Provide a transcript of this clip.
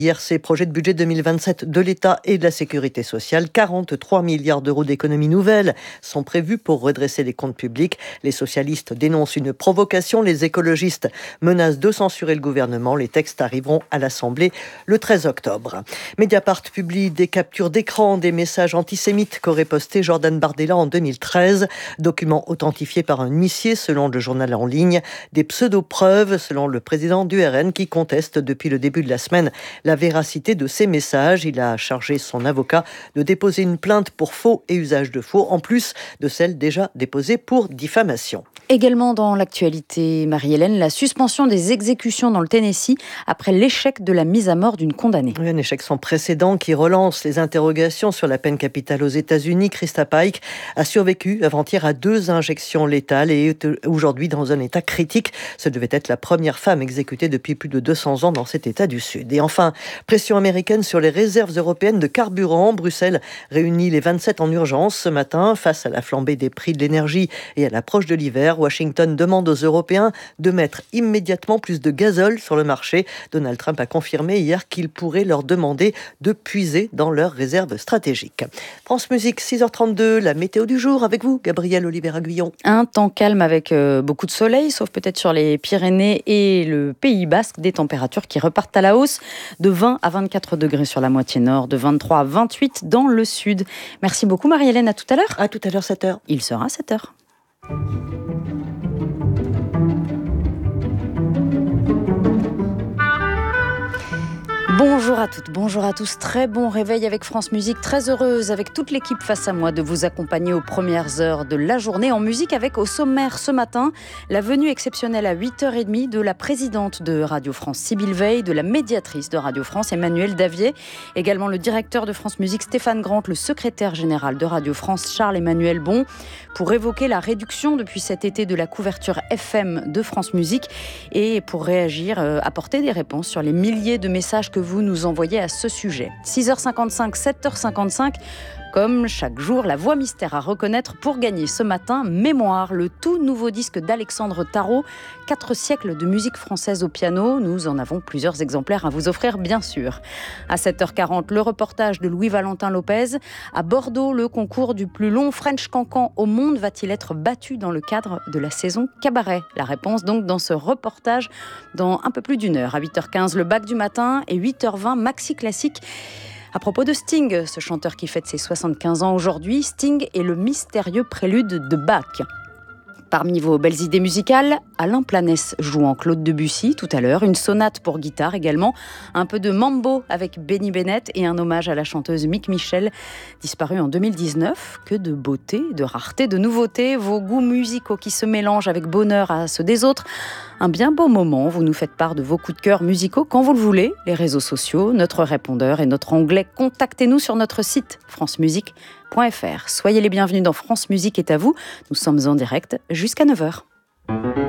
Hier, ces projets de budget 2027 de l'État et de la Sécurité sociale, 43 milliards d'euros d'économies nouvelles sont prévus pour redresser les comptes publics. Les socialistes dénoncent une provocation, les écologistes menacent de censurer le gouvernement. Les textes arriveront à l'Assemblée le 13 octobre. Mediapart publie des captures d'écran des messages antisémites qu'aurait posté Jordan Bardella en 2013. Documents authentifiés par un huissier selon le journal en ligne. Des pseudo-preuves selon le président du RN qui conteste depuis le début de la semaine la véracité de ces messages. Il a chargé son avocat de déposer une plainte pour faux et usage de faux, en plus de celle déjà déposée pour diffamation. Également dans l'actualité, Marie-Hélène, la suspension des exécutions dans le Tennessee après l'échec de la mise à mort d'une condamnée. Un échec sans précédent qui relance les interrogations sur la peine capitale aux États-Unis. Krista Pike a survécu avant-hier à 2 injections létales et est aujourd'hui dans un état critique. Ce devait être la première femme exécutée depuis plus de 200 ans dans cet état du Sud. Et enfin, pression américaine sur les réserves européennes de carburant. Bruxelles réunit les 27 en urgence ce matin face à la flambée des prix de l'énergie et à l'approche de l'hiver. Washington demande aux Européens de mettre immédiatement plus de gazole sur le marché. Donald Trump a confirmé hier qu'il pourrait leur demander de puiser dans leurs réserves stratégiques. France Musique, 6h32, la météo du jour avec vous, Gabrielle Oliveira-Guyon. Un temps calme avec beaucoup de soleil, sauf peut-être sur les Pyrénées et le Pays Basque. Des températures qui repartent à la hausse, de 20 à 24 degrés sur la moitié nord, de 23 à 28 dans le sud. Merci beaucoup Marie-Hélène, à tout à l'heure. À tout à l'heure, 7h. Il sera 7h. Bonjour à toutes, bonjour à tous. Très bon réveil avec France Musique. Très heureuse avec toute l'équipe face à moi de vous accompagner aux premières heures de la journée en musique avec au sommaire ce matin la venue exceptionnelle à 8h30 de la présidente de Radio France, Sybille Veil, de la médiatrice de Radio France, Emmanuel Davier, également le directeur de France Musique, Stéphane Grant, le secrétaire général de Radio France, Charles-Emmanuel Bon, pour évoquer la réduction depuis cet été de la couverture FM de France Musique et pour réagir, apporter des réponses sur les milliers de messages que vous nous envoyez à ce sujet. 6h55, 7h55, comme chaque jour, la voix mystère à reconnaître pour gagner ce matin Mémoire, le tout nouveau disque d'Alexandre Tarot, 4 siècles de musique française au piano. Nous en avons plusieurs exemplaires à vous offrir, bien sûr. À 7h40, le reportage de Louis-Valentin Lopez. À Bordeaux, le concours du plus long French Cancan au monde va-t-il être battu dans le cadre de la saison cabaret? La réponse donc dans ce reportage dans un peu plus d'une heure. À 8h15, le bac du matin et 8h20, Maxi Classique. À propos de Sting, ce chanteur qui fête ses 75 ans aujourd'hui, Sting est le mystérieux prélude de Bach. Parmi vos belles idées musicales, Alain Planès jouant Claude Debussy tout à l'heure, une sonate pour guitare également, un peu de mambo avec Benny Bennett et un hommage à la chanteuse Mick Michel, disparue en 2019. Que de beauté, de rareté, de nouveauté, vos goûts musicaux qui se mélangent avec bonheur à ceux des autres. Un bien beau moment, vous nous faites part de vos coups de cœur musicaux quand vous le voulez, les réseaux sociaux, notre répondeur et notre onglet. Contactez-nous sur notre site francemusique.fr. Soyez les bienvenus dans France Musique est à vous. Nous sommes en direct jusqu'à 9h.